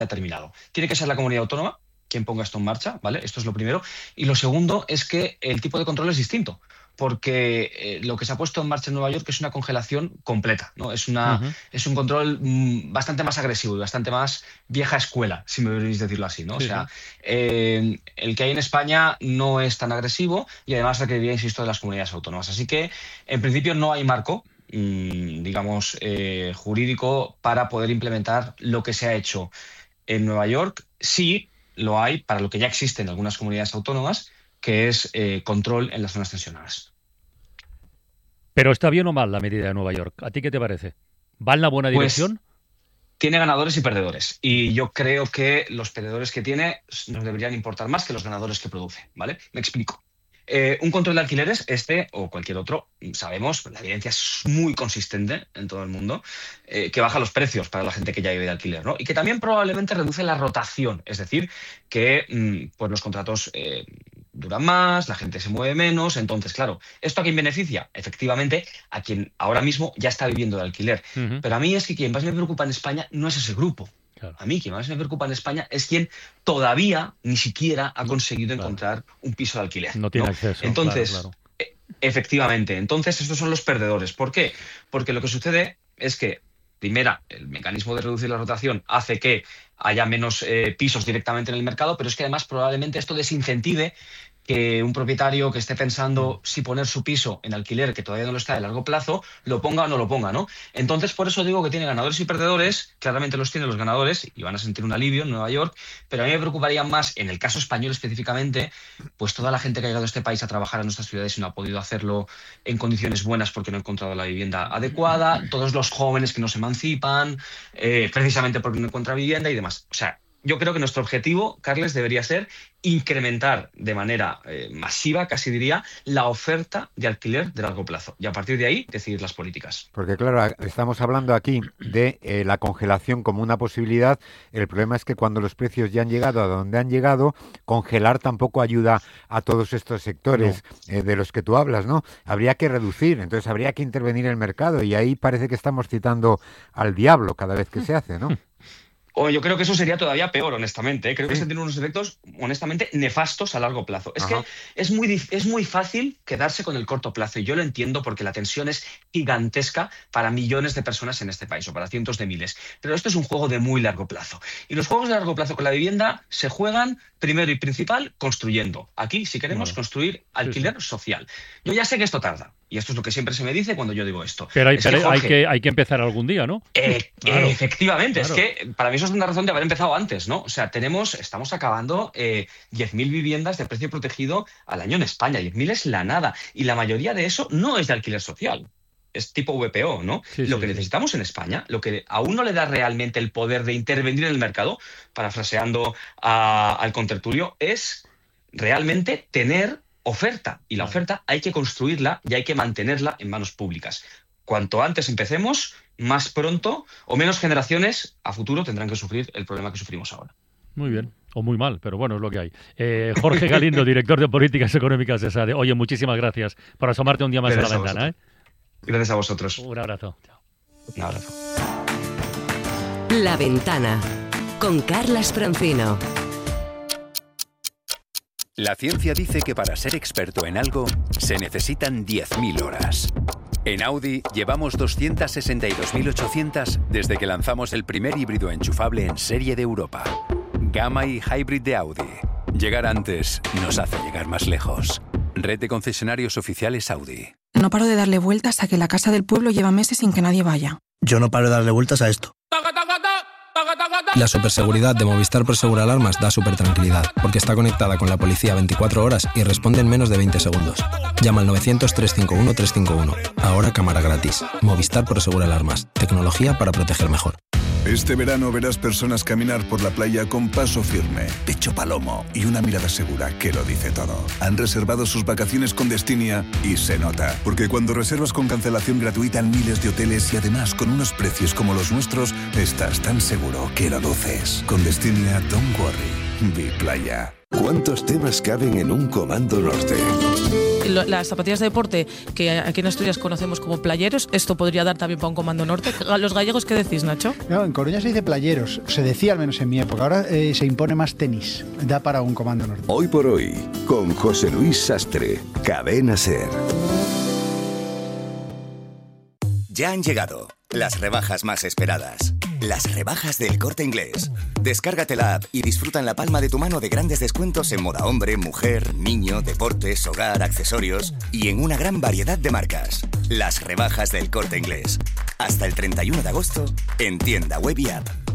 determinado. Tiene que ser la comunidad autónoma quien ponga esto en marcha, ¿vale? Esto es lo primero. Y lo segundo es que el tipo de control es distinto, porque lo que se ha puesto en marcha en Nueva York es una congelación completa, ¿no? Es un control bastante más agresivo y bastante más vieja escuela, si me queréis decirlo así, ¿no? Sí, o sea, el que hay en España no es tan agresivo y además requeriría, insisto, de las comunidades autónomas. Así que, en principio, no hay marco, digamos, jurídico para poder implementar lo que se ha hecho en Nueva York. Sí lo hay para lo que ya existe en algunas comunidades autónomas, que es control en las zonas tensionadas. ¿Pero está bien o mal la medida de Nueva York? ¿A ti qué te parece? ¿Va en la buena dirección? Tiene ganadores y perdedores. Y yo creo que los perdedores que tiene nos deberían importar más que los ganadores que produce, ¿vale? Me explico. Un control de alquileres, este o cualquier otro, sabemos, la evidencia es muy consistente en todo el mundo, que baja los precios para la gente que ya vive de alquiler, ¿no? Y que también probablemente reduce la rotación, es decir, que pues los contratos duran más, la gente se mueve menos. Entonces, claro, ¿esto a quién beneficia? Efectivamente, a quien ahora mismo ya está viviendo de alquiler. Pero a mí es que quien más me preocupa en España no es ese grupo. Claro. A mí quien más me preocupa en España es quien todavía ni siquiera ha conseguido encontrar un piso de alquiler. No tiene acceso. Entonces, claro. Efectivamente. Entonces, estos son los perdedores. ¿Por qué? Porque lo que sucede es que, primera, el mecanismo de reducir la rotación hace que haya menos pisos directamente en el mercado, pero es que además probablemente esto desincentive que un propietario que esté pensando si poner su piso en alquiler, que todavía no lo está de largo plazo, lo ponga o no lo ponga, ¿no? Entonces, por eso digo que tiene ganadores y perdedores. Claramente los tienen los ganadores y van a sentir un alivio en Nueva York, pero a mí me preocuparía más, en el caso español específicamente, pues toda la gente que ha llegado a este país a trabajar en nuestras ciudades y no ha podido hacerlo en condiciones buenas porque no ha encontrado la vivienda adecuada, todos los jóvenes que no se emancipan, precisamente porque no encuentran vivienda y demás. O sea, yo creo que nuestro objetivo, Carles, debería ser incrementar de manera masiva, casi diría, la oferta de alquiler de largo plazo. Y a partir de ahí, decidir las políticas. Porque claro, estamos hablando aquí de la congelación como una posibilidad. El problema es que cuando los precios ya han llegado a donde han llegado, congelar tampoco ayuda a todos estos sectores de los que tú hablas, ¿no? Habría que reducir, entonces habría que intervenir en el mercado y ahí parece que estamos citando al diablo cada vez que se hace, ¿no? Yo creo que eso sería todavía peor, honestamente. Creo que se tienen unos efectos, honestamente, nefastos a largo plazo. Es que es muy fácil quedarse con el corto plazo, y yo lo entiendo porque la tensión es gigantesca para millones de personas en este país, o para cientos de miles. Pero esto es un juego de muy largo plazo. Y los juegos de largo plazo con la vivienda se juegan, primero y principal, construyendo. Aquí, si queremos construir alquiler social. Yo ya sé que esto tarda. Y esto es lo que siempre se me dice cuando yo digo esto. Pero hay que empezar algún día, ¿no? Claro, efectivamente. Claro. Es que para mí eso es una razón de haber empezado antes, ¿no? O sea, estamos acabando 10.000 viviendas de precio protegido al año en España. 10.000 es la nada. Y la mayoría de eso no es de alquiler social. Es tipo VPO, ¿no? Lo que necesitamos en España, lo que aún no le da realmente el poder de intervenir en el mercado, parafraseando al contertulio, es realmente tener oferta, y la oferta hay que construirla y hay que mantenerla en manos públicas. Cuanto antes empecemos, más pronto o menos generaciones a futuro tendrán que sufrir el problema que sufrimos ahora. Muy bien, o muy mal, pero bueno, es lo que hay. Jorge Galindo, director de Políticas Económicas de SADE. Oye, muchísimas gracias por asomarte un día más a la ventana. Gracias a vosotros. Un abrazo. Chao. Un abrazo. La Ventana, con Carlas Francino. La ciencia dice que para ser experto en algo se necesitan 10.000 horas. En Audi llevamos 262.800 desde que lanzamos el primer híbrido enchufable en serie de Europa. Gamma y Hybrid de Audi. Llegar antes nos hace llegar más lejos. Red de concesionarios oficiales Audi. No paro de darle vueltas a que la casa del pueblo lleva meses sin que nadie vaya. Yo no paro de darle vueltas a esto. La superseguridad de Movistar Prosegur Alarmas da supertranquilidad, porque está conectada con la policía 24 horas y responde en menos de 20 segundos. Llama al 900-351-351. Ahora cámara gratis. Movistar Prosegur Alarmas. Tecnología para proteger mejor. Este verano verás personas caminar por la playa con paso firme, pecho palomo y una mirada segura que lo dice todo. Han reservado sus vacaciones con Destinia y se nota, porque cuando reservas con cancelación gratuita en miles de hoteles y además con unos precios como los nuestros, estás tan seguro que lo luces. Con Destinia, don't worry. Be Playa. ¿Cuántos temas caben en un Comando Norte? las zapatillas de deporte, que aquí en Asturias conocemos como playeros, esto podría dar también para un Comando Norte. ¿Los gallegos qué decís, Nacho? No, en Coruña se dice playeros, se decía al menos en mi época. Ahora se impone más tenis, da para un Comando Norte. Hoy por hoy, con José Luis Sastre, Cadena SER. Ya han llegado las rebajas más esperadas. Las rebajas del Corte Inglés. Descárgate la app y disfruta en la palma de tu mano de grandes descuentos en moda hombre, mujer, niño, deportes, hogar, accesorios y en una gran variedad de marcas. Las rebajas del Corte Inglés. Hasta el 31 de agosto en tienda web y app.